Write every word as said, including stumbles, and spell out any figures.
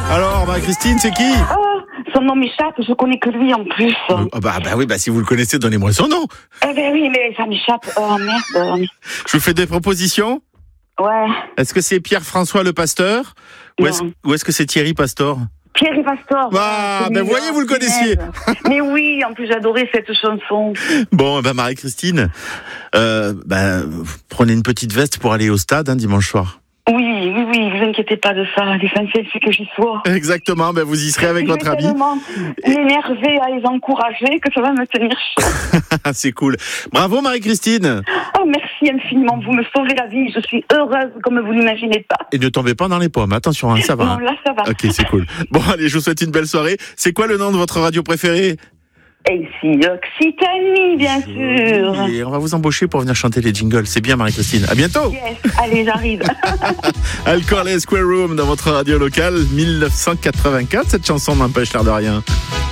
Alors, Marie-Christine, c'est qui? Oh, son nom m'échappe, je connais que lui en plus. euh, bah, bah oui, bah si vous le connaissez, donnez-moi son nom. Eh ben oui, mais ça m'échappe. Oh merde. Je vous fais des propositions. Ouais. Est-ce que c'est Pierre-François le Pasteur ou est-ce, ou est-ce que c'est Thierry Pastor? Pierre et Pastor. Ah, ben voyez, vous le connaissiez. Mais oui, en plus j'adorais cette chanson. Bon, ben Marie-Christine, euh, ben, prenez une petite veste pour aller au stade hein, dimanche soir. Oui, oui, oui, vous inquiétez pas de ça. L'essentiel, c'est que j'y sois. Exactement, ben vous y serez avec je votre vais ami. tellement m'énerver à les encourager que ça va me tenir chaud. C'est cool. Bravo Marie-Christine. Oh, merci infiniment, vous me sauvez la vie. Je suis heureuse comme vous n'imaginez pas. Et ne tombez pas dans les pommes, attention, hein, ça va. Non, là, ça va. Ok, c'est cool. Bon, allez, je vous souhaite une belle soirée. C'est quoi le nom de votre radio préférée? Et ici, Occitanie, bien sûr. Et on va vous embaucher pour venir chanter les jingles. C'est bien, Marie-Christine. À bientôt. Yes, allez, j'arrive. Alcorley Square Room dans votre radio locale. mille neuf cent quatre-vingt-quatre, cette chanson n'empêche l'air de rien.